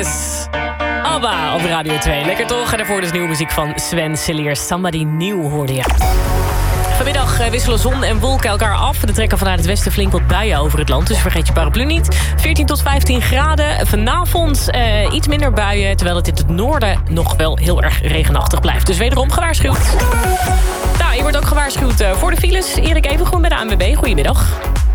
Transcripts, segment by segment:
Yes! ABBA op Radio 2. Lekker toch? En daarvoor dus nieuwe muziek van Sven Celier. Somebody New hoorde je. Vanmiddag wisselen zon en wolken elkaar af. Er trekken vanuit het westen flink wat buien over het land. Dus vergeet je paraplu niet. 14 tot 15 graden. Vanavond iets minder buien. Terwijl het in het noorden nog wel heel erg regenachtig blijft. Dus wederom gewaarschuwd. Nou, je wordt ook gewaarschuwd voor de files. Erik Evengroen bij de ANWB. Goedemiddag.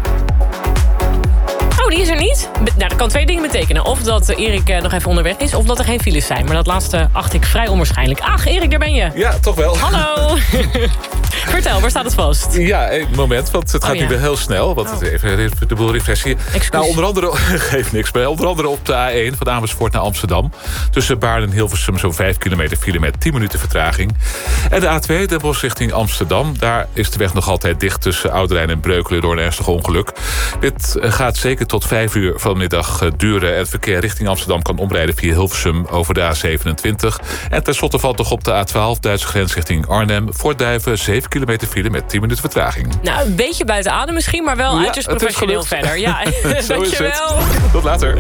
Oh, die is er niet? Nou, dat kan twee dingen betekenen. Of dat Erik nog even onderweg is, of dat er geen files zijn. Maar dat laatste acht ik vrij onwaarschijnlijk. Ach, Erik, daar ben je. Ja, toch wel. Hallo. Vertel, waar staat het vast? Ja, een moment, want het gaat nu weer heel snel. Want even de boel refreshen. Nou, onder andere, geeft niks bij. Onder andere op de A1 van Amersfoort naar Amsterdam. Tussen Baarn en Hilversum zo'n 5 kilometer file met 10 minuten vertraging. En de A2, Den Bosch richting Amsterdam. Daar is de weg nog altijd dicht tussen Ouderijn en Breukelen door een ernstig ongeluk. Dit gaat zeker tot 5 uur vanmiddag duren. En het verkeer richting Amsterdam kan omrijden via Hilversum over de A27. En tenslotte valt nog op de A12, Duitse grens richting Arnhem. Voor Duiven 7 kilometer file met 10 minuten vertraging. Nou, een beetje buiten adem misschien, maar wel uiterst professioneel verder. Ja, dankjewel. Tot later.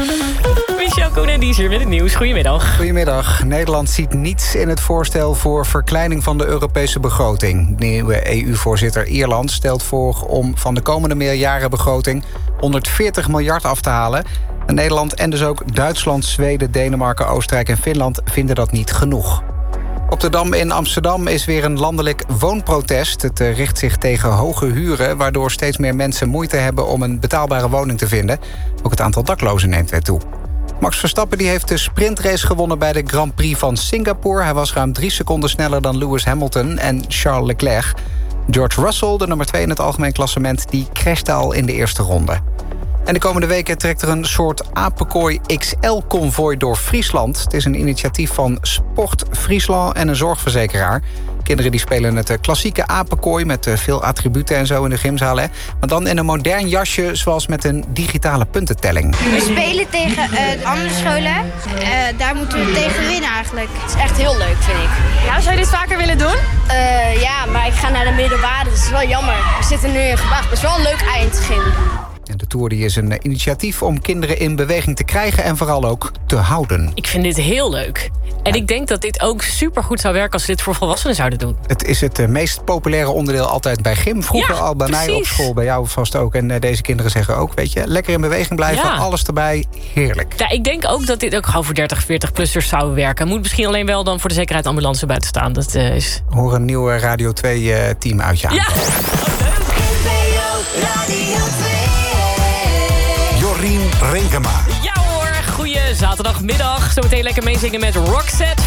Michel Koenen, die is hier met het nieuws. Goedemiddag. Goedemiddag. Nederland ziet niets in het voorstel voor verkleining van de Europese begroting. De nieuwe EU-voorzitter Ierland stelt voor om van de komende meerjarenbegroting 140 miljard af te halen. En Nederland en dus ook Duitsland, Zweden, Denemarken, Oostenrijk en Finland vinden dat niet genoeg. Op de Dam in Amsterdam is weer een landelijk woonprotest. Het richt zich tegen hoge huren, waardoor steeds meer mensen moeite hebben om een betaalbare woning te vinden. Ook het aantal daklozen neemt weer toe. Max Verstappen die heeft de sprintrace gewonnen bij de Grand Prix van Singapore. Hij was ruim 3 seconden sneller dan Lewis Hamilton en Charles Leclerc. George Russell, de nummer 2 in het algemeen klassement, die crashte al in de eerste ronde. En de komende weken trekt er een soort apenkooi XL-convooi door Friesland. Het is een initiatief van Sport Friesland en een zorgverzekeraar. Kinderen die spelen het klassieke apenkooi met veel attributen en zo in de gymzalen. Maar dan in een modern jasje, zoals met een digitale puntentelling. We spelen tegen andere scholen. Daar moeten we tegen winnen eigenlijk. Het is echt heel leuk, vind ik. Ja, zou je dit vaker willen doen? Ja, maar ik ga naar de middelbare, dus het is wel jammer. We zitten nu in Gewacht, het is wel een leuk eindgym. De Tour die is een initiatief om kinderen in beweging te krijgen en vooral ook te houden. Ik vind dit heel leuk. En ik denk dat dit ook supergoed zou werken als ze dit voor volwassenen zouden doen. Het is het meest populaire onderdeel altijd bij gym. Vroeger al bij mij op school, bij jou vast ook. En deze kinderen zeggen ook, weet je, lekker in beweging blijven, alles erbij, heerlijk. Ja, ik denk ook dat dit ook gewoon voor 30, 40-plussers zou werken. Moet misschien alleen wel dan voor de zekerheid ambulance buiten staan. Dat is... Hoor een nieuwe Radio 2-team uit je aan. Ja! Jorien Renkema. Ja hoor, goeie zaterdagmiddag. Zometeen lekker meezingen met Roxette.